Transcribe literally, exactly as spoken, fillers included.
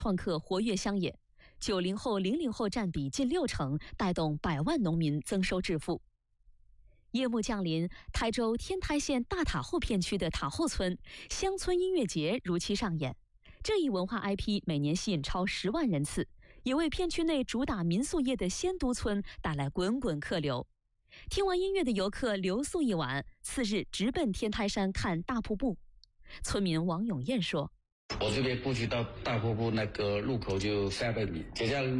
创客活跃乡野，九零后、零零后占比近六成，带动百万农民增收致富。夜幕降临，台州天台县大塔后片区的塔后村乡村音乐节如期上演。这一文化 I P 每年吸引超十万人次，也为片区内主打民宿业的仙都村带来滚滚客流。听完音乐的游客留宿一晚，次日直奔天台山看大瀑布。村民王永燕说：“ 我这边过去到大瀑布那个路口就三百米，接下来